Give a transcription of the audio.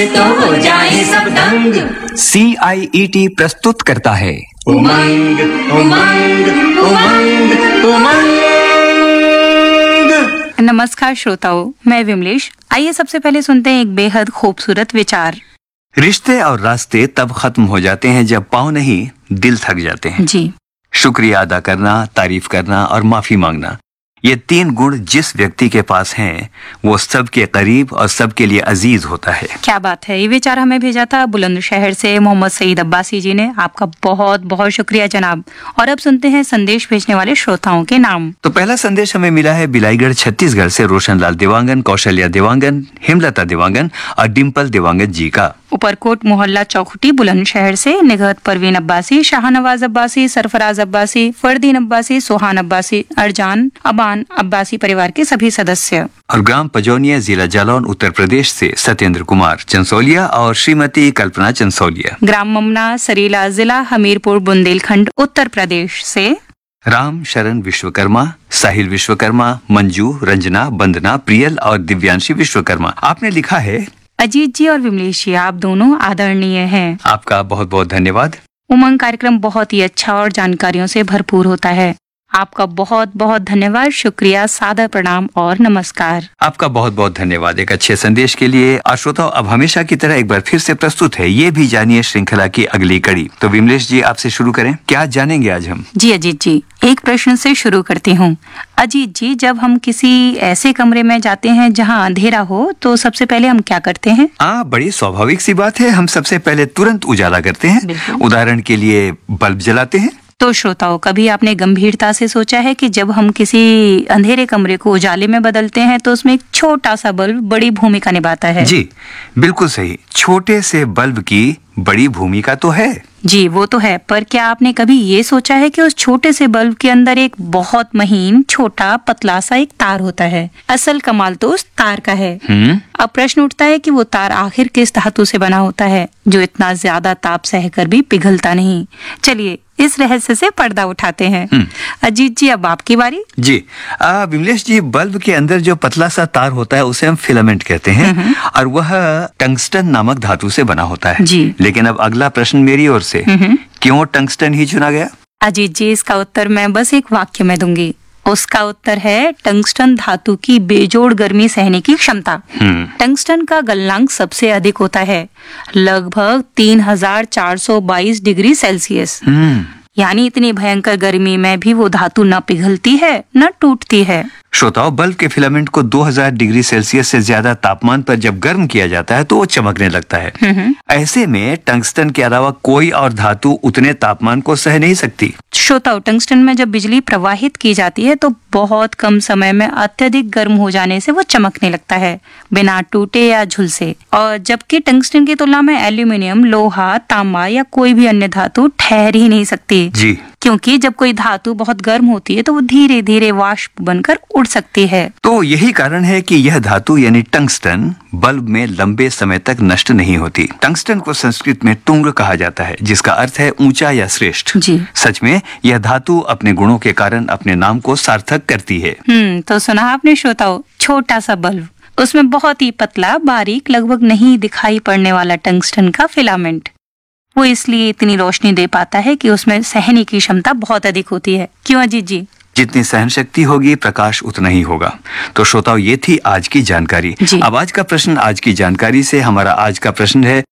तो हो जाए सब दंग। CIET प्रस्तुत करता है उमंग उमंग उमंग उमंग। नमस्कार श्रोताओं, मैं विमलेश। आइए सबसे पहले सुनते हैं एक बेहद खूबसूरत विचार। रिश्ते और रास्ते तब खत्म हो जाते हैं जब पाँव नहीं दिल थक जाते हैं। जी, शुक्रिया अदा करना, तारीफ करना और माफी मांगना, ये 3 गुण जिस व्यक्ति के पास हैं वो सबके करीब और सबके लिए अजीज होता है। क्या बात है। ये विचार हमें भेजा था बुलंदशहर से मोहम्मद सईद अब्बासी जी ने। आपका बहुत बहुत शुक्रिया जनाब। और अब सुनते हैं संदेश भेजने वाले श्रोताओं के नाम। तो पहला संदेश हमें मिला है बिलाईगढ़ छत्तीसगढ़ से रोशनलाल देवांगन, कौशल्या देवांगन, हिमलता देवांगन और डिम्पल देवांगन जी का। ऊपरकोट मोहल्ला चौखुटी बुलंदशहर से निगहत परवीन अब्बासी, शाहनवाज अब्बासी, सरफराज अब्बासी, फरदीन अब्बासी, सोहान अब्बासी, अरजान अबान अब्बासी परिवार के सभी सदस्य। और ग्राम पजौनिया, जिला जालौन, उत्तर प्रदेश से सत्येंद्र कुमार चंसोलिया और श्रीमती कल्पना चंसोलिया। ग्राम ममना, सरीला, जिला हमीरपुर, बुंदेलखंड, उत्तर प्रदेश से राम शरण विश्वकर्मा, साहिल विश्वकर्मा, मंजू, रंजना, बंदना, प्रियल और दिव्यांशी विश्वकर्मा। आपने लिखा है, अजीत जी और विमलेश जी, आप दोनों आदरणीय हैं। आपका बहुत बहुत धन्यवाद। उमंग कार्यक्रम बहुत ही अच्छा और जानकारियों से भरपूर होता है। आपका बहुत बहुत धन्यवाद, शुक्रिया, सादर प्रणाम और नमस्कार। आपका बहुत बहुत धन्यवाद एक अच्छे संदेश के लिए। और श्रोताओं, अब हमेशा की तरह एक बार फिर से प्रस्तुत है ये भी जानिए श्रृंखला की अगली कड़ी। तो विमलेश जी, आपसे शुरू करें। क्या जानेंगे आज हम? जी अजीत जी, एक प्रश्न से शुरू करती हूँ। अजीत जी, जब हम किसी ऐसे कमरे में जाते हैं जहाँ अंधेरा हो तो सबसे पहले हम क्या करते हैं? बड़ी स्वाभाविक सी बात है, हम सबसे पहले तुरंत उजाला करते हैं। उदाहरण के लिए बल्ब जलाते हैं। तो श्रोताओं, कभी आपने गंभीरता से सोचा है कि जब हम किसी अंधेरे कमरे को उजाले में बदलते हैं तो उसमें एक छोटा सा बल्ब बड़ी भूमिका निभाता है? जी बिल्कुल सही, छोटे से बल्ब की बड़ी भूमिका तो है। जी वो तो है, पर क्या आपने कभी ये सोचा है कि उस छोटे से बल्ब के अंदर एक बहुत महीन, छोटा, पतला सा एक तार होता है? असल कमाल तो उस तार का है। अब प्रश्न उठता है कि वो तार आखिर किस धातु से बना होता है जो इतना ज्यादा ताप सहकर भी पिघलता नहीं? चलिए इस रहस्य से पर्दा उठाते हैं। अजीत जी, अब आपकी बारी। जी विमलेश जी, बल्ब के अंदर जो पतला सा तार होता है उसे हम फिलामेंट कहते हैं और वह टंगस्टन नामक धातु से बना होता है। जी। लेकिन अब अगला प्रश्न मेरी ओर से, क्यों टंगस्टन ही चुना गया? अजीत जी, इसका उत्तर मैं बस एक वाक्य में दूंगी। उसका उत्तर है टंगस्टन धातु की बेजोड़ गर्मी सहने की क्षमता। टंगस्टन का गलनांक सबसे अधिक होता है, लगभग 3422 डिग्री सेल्सियस। यानी इतनी भयंकर गर्मी में भी वो धातु न पिघलती है न टूटती है। श्रोताओं, बल्ब के फिलामेंट को 2000 डिग्री सेल्सियस से ज्यादा तापमान पर जब गर्म किया जाता है तो वो चमकने लगता है। ऐसे में टंगस्टन के अलावा कोई और धातु उतने तापमान को सह नहीं सकती। श्रोताओं, टंगस्टन में जब बिजली प्रवाहित की जाती है तो बहुत कम समय में अत्यधिक गर्म हो जाने से वो चमकने लगता है, बिना टूटे या झुलसे। और जबकि टंगस्टन की तुलना में एल्यूमिनियम, लोहा, तांबा या कोई भी अन्य धातु ठहर ही नहीं सकती। जी, क्योंकि जब कोई धातु बहुत गर्म होती है तो वो धीरे धीरे वाष्प बनकर उड़ सकती है। तो यही कारण है कि यह धातु यानी टंगस्टन बल्ब में लंबे समय तक नष्ट नहीं होती। टंगस्टन को संस्कृत में टुंग कहा जाता है, जिसका अर्थ है ऊंचा या श्रेष्ठ। जी। सच में यह धातु अपने गुणों के कारण अपने नाम को सार्थक करती है। तो सुना आपने श्रोताओं, छोटा सा बल्ब, उसमें बहुत ही पतला, बारीक, लगभग नहीं दिखाई पड़ने वाला टंगस्टन का फिलामेंट। वो इसलिए इतनी रोशनी दे पाता है कि उसमें सहने की क्षमता बहुत अधिक होती है। क्यों अजीत जी? जितनी सहन शक्ति होगी प्रकाश उतना ही होगा। तो श्रोताओं, ये थी आज की जानकारी। अब आज का प्रश्न, आज की जानकारी से हमारा आज का प्रश्न है,